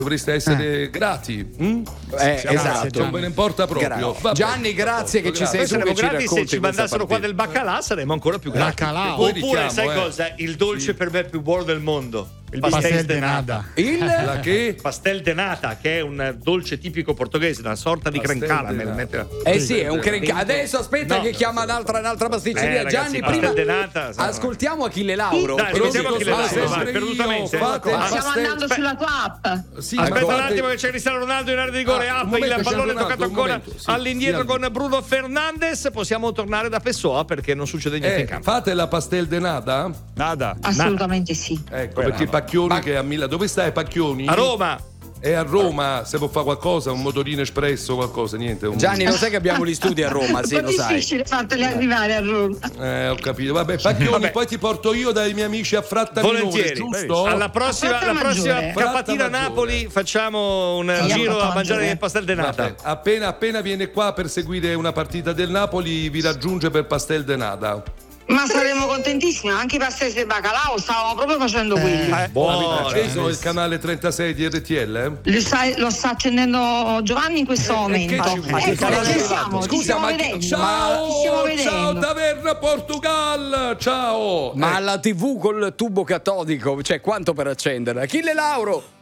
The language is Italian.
Dovreste essere grati. Esatto. Non ve ne importa proprio. Vabbè. Gianni, grazie che ci sei. Saremo Ci grati se racconti ci mandassero qua partita. del baccalà, saremmo ancora più grati. Poi Oppure, richiamo, sai cosa? Il dolce per me più buono del mondo. Il pastel de nata. La che? Pastel de nata, che è un dolce tipico portoghese, una sorta di Pastel crencala. de nata. Sì, è un crencale. Adesso aspetta che chiama un'altra pasticceria. ragazzi, Gianni, pastel prima de nata, ascoltiamo Achille Lauro. Dai, ascoltiamo Achille Lauro, Sempre vai, io, perdutamente. fate il Stiamo pastel- andando sulla tua app. Sì, Aspetta ma un fate- attimo che c'è Cristiano Ronaldo in area di rigore, un il momento, pallone c'è toccato Ronaldo, ancora un momento, sì, all'indietro sì, con Bruno Fernandes. Possiamo tornare da Pessoa perché non succede niente in campo. fate la pastel de nata? Nada. Assolutamente sì. Ecco, perché Pacchioni che è a Milano. Dove stai Pacchioni? A Roma. È a Roma, se può fare qualcosa, un motorino espresso, qualcosa, niente. Gianni, lo sai che abbiamo gli studi a Roma, sì, Un po' lo sai. difficile farteli arrivare a Roma. Ho capito. Vabbè, Pacchioni, poi ti porto io dai miei amici a Fratta Minore, Volentieri. giusto? Alla prossima Fratta Maggiore. capatina Fratta Maggiore. Napoli facciamo un Sì, giro Fratta a mangiare Maggiore. il pastel de nata. Vabbè, appena viene qua per seguire una partita del Napoli, vi raggiunge per pastel de nata. Ma saremo contentissimi, anche i pastel di bacalao stavamo proprio facendo quelli. Buono. Acceso il canale 36 di RTL? Lo sta accendendo Giovanni in questo momento. che ci vuoi? Ecco, Che ci siamo, Scusa, ci stiamo ma vedendo. Ci stiamo Ciao vedendo. Taverna Portugal, ciao. Ma la TV col tubo catodico, cioè quanto per accenderla? Achille Lauro.